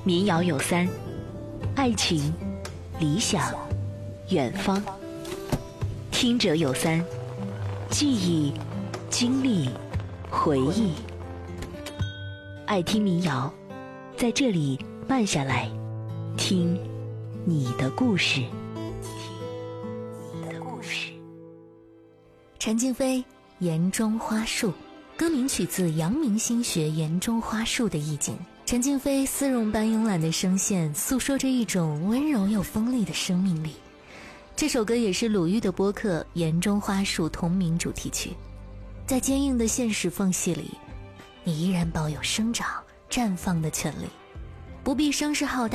民谣有三：爱情、理想、远方。听者有三：记忆、经历、回忆。爱听民谣，在这里慢下来，听你的故事。 陈静飞《岩中花树》，歌名取自阳明心学岩中花树的意境。陈静飞丝绒般慵懒的声线诉说着一种温柔又锋利的生命力。这首歌也是鲁豫的播客《岩中花树》同名主题曲。在坚硬的现实缝隙里，你依然保有生长绽放的权利，不必声势浩大，